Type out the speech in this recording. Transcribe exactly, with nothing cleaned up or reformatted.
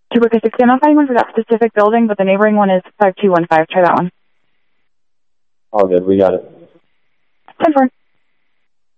To book a six a.m. finding one for that specific building, but the neighboring one is five two one five. Try that one. All good. We got it. ten four.